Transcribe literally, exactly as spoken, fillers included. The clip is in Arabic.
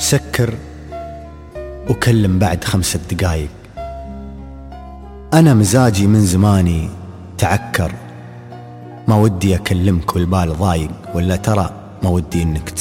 سكر وكلم بعد خمسة دقايق. أنا مزاجي من زماني تعكر، ما ودي أكلمك والبال ضايق، ولا ترى ما ودي إنك تسكر.